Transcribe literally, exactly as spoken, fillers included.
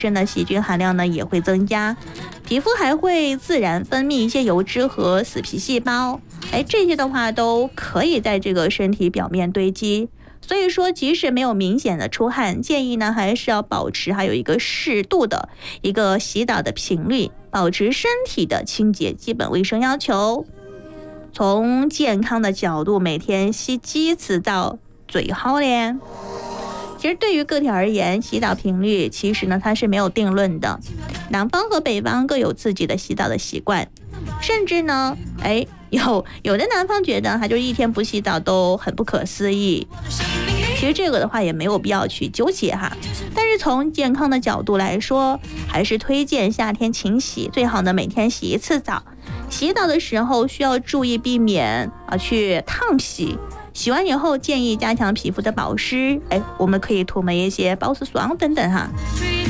身的细菌含量呢也会增加，皮肤还会自然分泌一些油脂和死皮细胞，哎，这些的话都可以在这个身体表面堆积。所以说，即使没有明显的出汗，建议呢还是要保持还有一个适度的一个洗澡的频率，保持身体的清洁基本卫生要求。从健康的角度，每天洗几次澡最好咧。其实对于个体而言，洗澡频率其实呢它是没有定论的，南方和北方各有自己的洗澡的习惯，甚至呢，哎，有有的南方觉得他就一天不洗澡都很不可思议。其实这个的话也没有必要去纠结哈，但是从健康的角度来说，还是推荐夏天勤洗，最好呢每天洗一次澡。洗澡的时候需要注意避免啊去烫洗。洗完以后建议加强皮肤的保湿，哎，我们可以涂抹一些保湿霜等等哈。